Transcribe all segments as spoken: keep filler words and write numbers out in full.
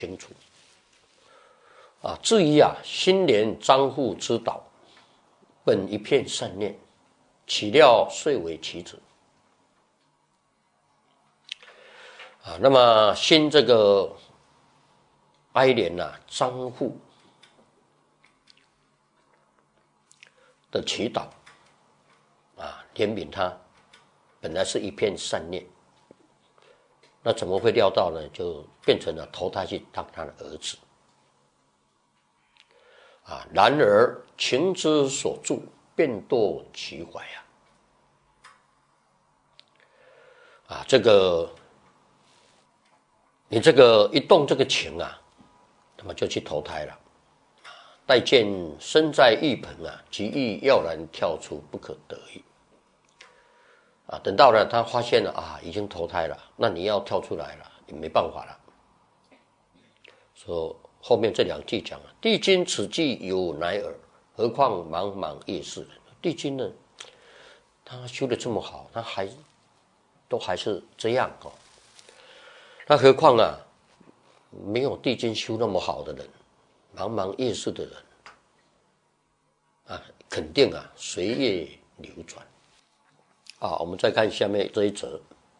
清楚。啊，至于啊，新年张户之岛，本一片善念，岂料遂为其子。啊，那么新这个哀怜呐、啊，张户的祈祷啊，怜悯他，本来是一片善念，那怎么会料到呢？就变成了投胎去当他的儿子。啊，然而情之所著，便堕其怀啊！啊，这个你这个一动这个情啊，那么就去投胎了。待见身在浴盆啊，极欲要然跳出，不可得已。啊，等到了他发现了啊，已经投胎了，那你要跳出来了，你没办法了。说后面这两句讲啊，帝君此际有乃尔，何况茫茫夜市。帝君呢，他修得这么好，他还都还是这样哦。那何况啊，没有帝君修那么好的人，茫茫夜市的人啊，肯定啊随业流转。啊，我们再看下面这一则，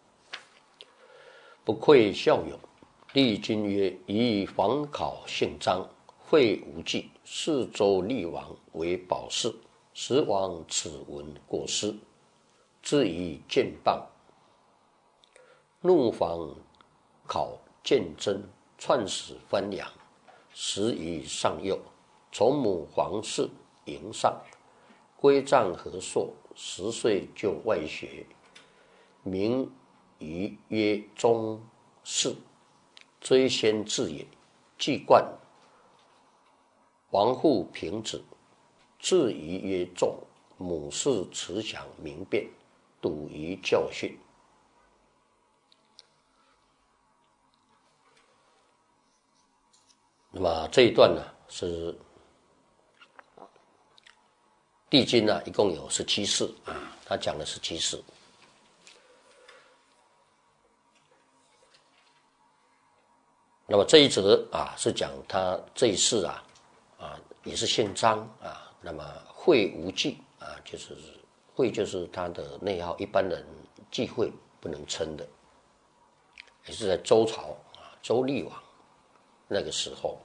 不愧效勇。帝君曰：以皇考姓张，会无忌，四周厉王为保释，时王此文过失，至以剑棒，怒防考见真，篡使藩阳，时于上幼，从母皇室迎上，归葬和硕，十岁就外学，名于曰宗室。追先至也，既冠王户平子，至于曰仲，母氏慈祥明辨，笃于教训。那么这一段呢，是帝君呢，一共有十七世啊，他讲了十七世。那么这一则啊，是讲他这一世啊，啊也是姓张啊。那么讳无忌啊，就是讳就是他的内号，一般人忌讳不能称的，也是在周朝啊，周厉王那个时候。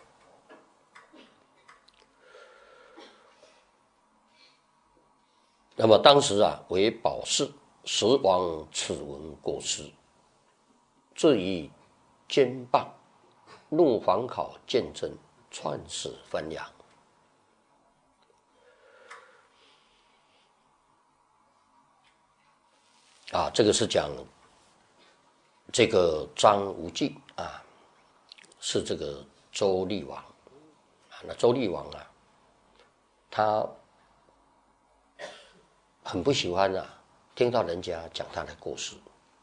那么当时啊，为保释，时王此文过失，至于肩棒。怒防考见真，篡使藩阳。啊，这个是讲这个张无忌啊，是这个周厉王啊。那周厉王啊，他很不喜欢啊，听到人家讲他的故事。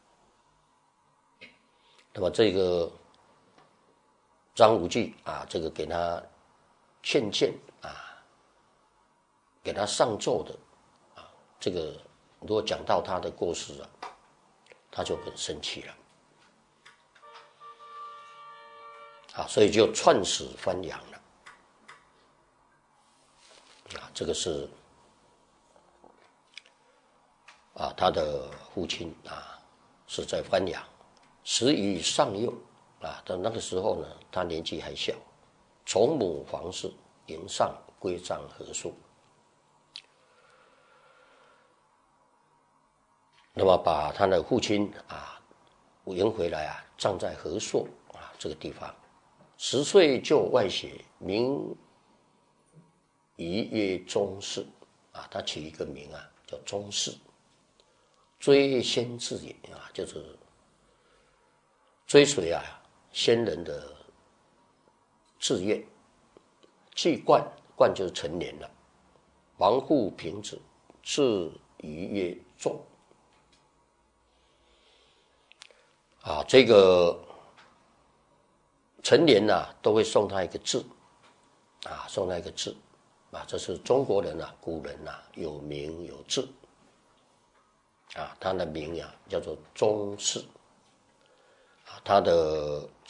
那么这个张无忌啊，这个给他劝谏啊，给他上奏的啊，这个如果讲到他的过失啊，他就很生气了啊，所以就篡使藩阳了啊，这个是啊，他的父亲啊是在藩阳，时于上幼。啊，到那个时候呢，他年纪还小，从母皇室迎上，归葬和硕。那么把他的父亲啊迎回来啊，葬在和硕啊这个地方。十岁就外学，名于曰宗室啊，他取一个名啊，叫宗室。追先至也啊，就是追随啊。先人的志愿，既冠冠就是成年了，王户平子，至于曰仲啊，这个成年啊都会送他一个字啊，送他一个字啊，这是中国人啊，古人啊有名有字啊，他的名啊叫做宗室啊，他的